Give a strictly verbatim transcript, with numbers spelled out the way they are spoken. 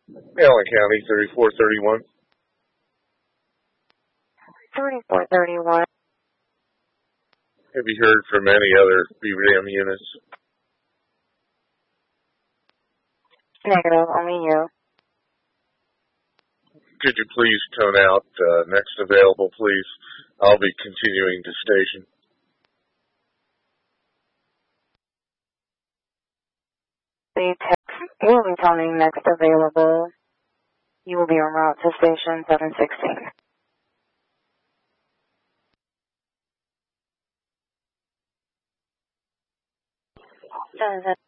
Allen County, thirty-four thirty-one. thirty-four thirty-one. Have you heard from any other B R A M units? Negative, only you. Could you please tone out uh, next available, please? I'll be continuing to station. The text, you will be toning next available. You will be en route to station seven sixteen. seven